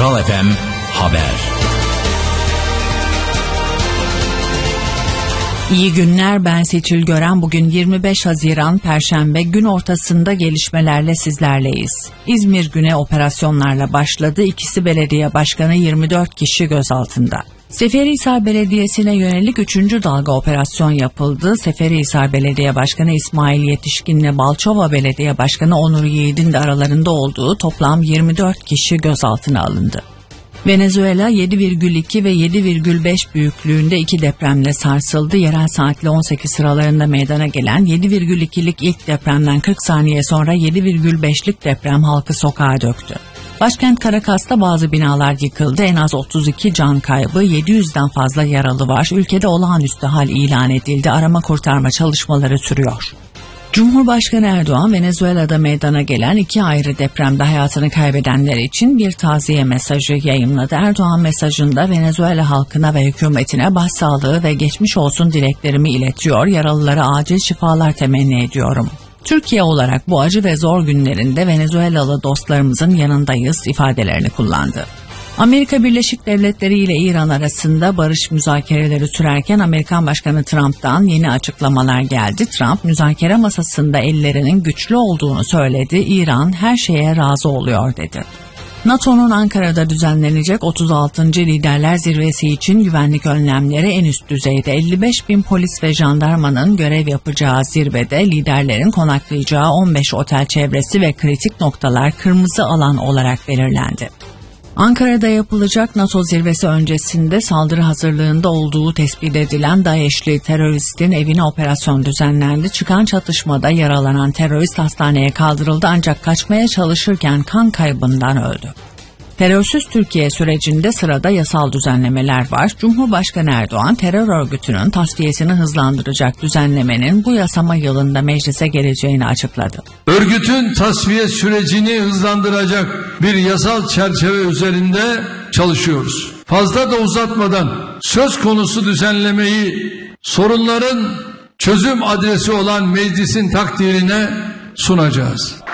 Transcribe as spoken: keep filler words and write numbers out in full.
Kral F M Haber. İyi günler, ben Seçil Gören. Bugün yirmi beş Haziran Perşembe, gün ortasında gelişmelerle sizlerleyiz. İzmir güne operasyonlarla başladı. İkisi belediye başkanı, yirmi dört kişi gözaltında. Seferihisar Belediyesi'ne yönelik üçüncü dalga operasyon yapıldı. Seferihisar Belediye Başkanı İsmail Yetişkin'le Balçova Belediye Başkanı Onur Yiğit'in de aralarında olduğu toplam yirmi dört kişi gözaltına alındı. Venezuela yedi virgül iki ve yedi virgül beş büyüklüğünde iki depremle sarsıldı. Yerel saatle on sekiz sıralarında meydana gelen yedi virgül ikilik ilk depremden kırk saniye sonra yedi virgül beşlik deprem halkı sokağa döktü. Başkent Caracas'ta bazı binalar yıkıldı. En az otuz iki can kaybı, yedi yüzden fazla yaralı var. Ülkede olağanüstü hal ilan edildi. Arama kurtarma çalışmaları sürüyor. Cumhurbaşkanı Erdoğan, Venezuela'da meydana gelen iki ayrı depremde hayatını kaybedenler için bir taziye mesajı yayımladı. Erdoğan mesajında Venezuela halkına ve hükümetine başsağlığı ve geçmiş olsun dileklerimi iletiyor, yaralılara acil şifalar temenni ediyorum. Türkiye olarak bu acı ve zor günlerinde Venezuelalı dostlarımızın yanındayız ifadelerini kullandı. Amerika Birleşik Devletleri ile İran arasında barış müzakereleri sürerken Amerikan Başkanı Trump'tan yeni açıklamalar geldi. Trump, müzakere masasında ellerinin güçlü olduğunu söyledi. İran her şeye razı oluyor dedi. NATO'nun Ankara'da düzenlenecek otuz altıncı Liderler Zirvesi için güvenlik önlemleri en üst düzeyde. elli beş bin polis ve jandarmanın görev yapacağı zirvede liderlerin konaklayacağı on beş otel çevresi ve kritik noktalar kırmızı alan olarak belirlendi. Ankara'da yapılacak NATO zirvesi öncesinde saldırı hazırlığında olduğu tespit edilen DAEŞ'li teröristin evine operasyon düzenlendi. Çıkan çatışmada yaralanan terörist hastaneye kaldırıldı ancak kaçmaya çalışırken kan kaybından öldü. Terörsüz Türkiye sürecinde sırada yasal düzenlemeler var. Cumhurbaşkanı Erdoğan, terör örgütünün tasfiyesini hızlandıracak düzenlemenin bu yasama yılında meclise geleceğini açıkladı. Örgütün tasfiye sürecini hızlandıracak bir yasal çerçeve üzerinde çalışıyoruz. Fazla da uzatmadan söz konusu düzenlemeyi sorunların çözüm adresi olan meclisin takdirine sunacağız.